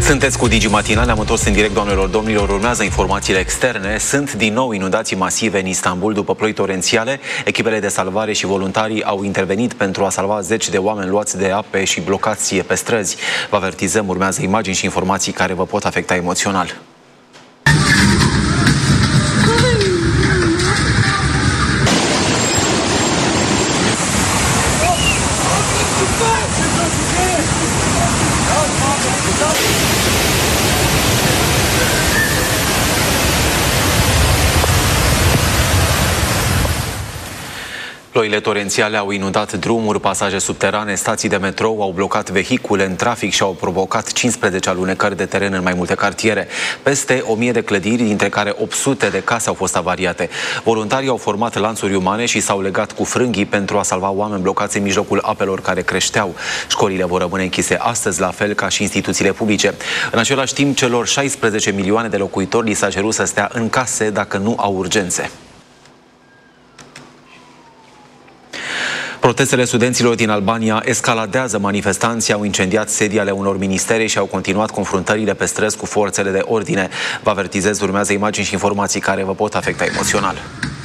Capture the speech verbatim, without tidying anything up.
Sunteți cu Digi Matinal, ne-am întors în direct, doamnelor, domnilor, urmează informațiile externe. Sunt din nou inundații masive în Istanbul după ploi torențiale. Echipele de salvare și voluntarii au intervenit pentru a salva zeci de oameni luați de ape și blocați pe străzi. Vă avertizăm, urmează imagini și informații care vă pot afecta emoțional. Ploile torențiale au inundat drumuri, pasaje subterane, stații de metrou, au blocat vehicule în trafic și au provocat cincisprezece alunecări de teren în mai multe cartiere. Peste o mie de clădiri, dintre care opt sute de case au fost avariate. Voluntarii au format lanțuri umane și s-au legat cu frânghii pentru a salva oameni blocați în mijlocul apelor care creșteau. Școlile vor rămâne închise astăzi, la fel ca și instituțiile publice. În același timp, celor șaisprezece milioane de locuitori li s-a cerut să stea în case dacă nu au urgențe. Protestele studenților din Albania escaladează. Manifestanții au incendiat sedii ale unor ministere și au continuat confruntările pe străzi cu forțele de ordine. Vă avertizez, urmează imagini și informații care vă pot afecta emoțional.